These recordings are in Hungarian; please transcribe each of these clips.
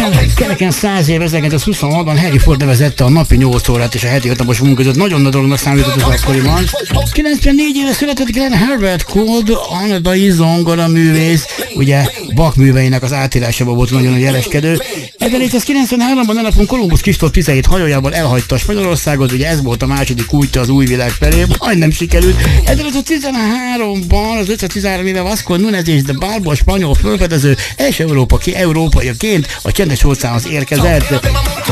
Kereken 100 év 1926-ban Henry Ford nevezette a napi 8 órát és a heti 5 napos munka között. Nagyon nagy dolognak számított az akkoriban. 94 éve született Glenn Herbert Cold, kanadai zongoraművész, ugye Bach műveinek az átírásában volt nagyon nagy jeleskedő. 1793-ban a napon Kolumbusz Kristóf 17 hajójával elhagyta Spanyolországot, ugye ez volt a második útja az új világ felé, majdnem sikerült. 1513-ban az 513 éve Vasco Núñez és de Balbo, a spanyol felfedező első európaiaként a csendes óceánhoz érkezett.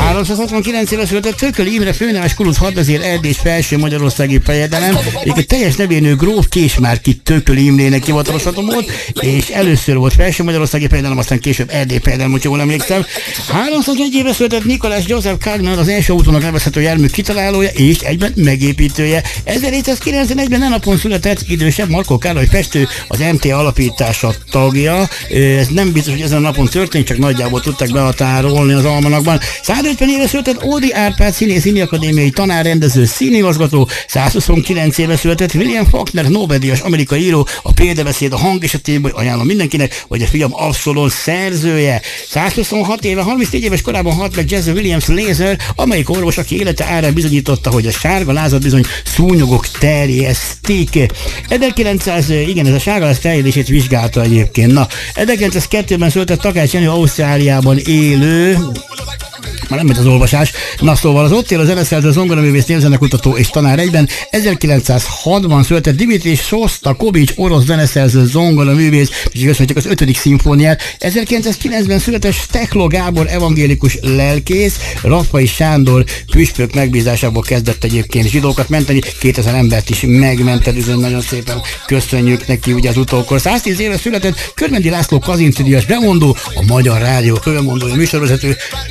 369 éve született Tököli Imre főneves kuruc hadvezér, Erdély és felső magyarországi fejedelem, egy teljes nevénő gróf Késmárki Tököli Imrének hivatalosatom volt, és először volt felső magyarországi fejedelem, aztán később Erdély fejedelem, hogy jól emlékszem. 301 éve született Nikolás Joseph Cagnan, az első autónak nevezhető jármű kitalálója és egyben megépítője. 1791-ben e napon született idősebb Markó Károly festő, az MTA alapítása tagja. Ez nem biztos, hogy ezen a napon történt, csak nagyjából tudták behatárolni az almanakban. 150 éve született Ódi Árpád színész, színiakadémiai tanár, rendező, színigazgató. 129 éve született William Faulkner, Nobel-díjas amerikai író, a példabeszéd, a hang és a téma, ajánlom mindenkinek, vagy a fiam Absalon szerzője. 126 éve, 34 éves korában halt meg Jesse Williams Laser, amelyik orvos, aki élete árán bizonyította, hogy a sárga lázat bizony szúnyogok terjesztik. 1900, igen, ez a sárga láz terjedését vizsgálta egyébként. Na, 1902-ben született Takács Jenő, Ausztráliában élő, már nem megy az olvasás. Na szóval az ott él a zeneszerző, zongoraművész, nyelvzenekutató és tanár egyben. 1906-ban született Dimitri Sostakovics, orosz zeneszerző, zongoraművész, és köszönjük az 5. szimfóniát. 1909-ben született Steklo Gábor, evangélikus lelkész, Rafai Sándor püspök megbízásából kezdett egyébként zsidókat menteni, 2000 embert is megmentett, bizony nagyon szépen köszönjük neki ugye az utókor. 110 éve született Körmendi László, Kazinci díjas bemondó, a Magyar Rádió főmondója, műsorvezető.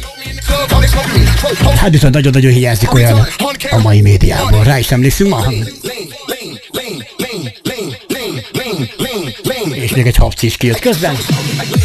Hát viszont nagyon-nagyon hiányzik olyan a mai médiából. Rá is emlékszünk ma. És még egy habci is kijött közben.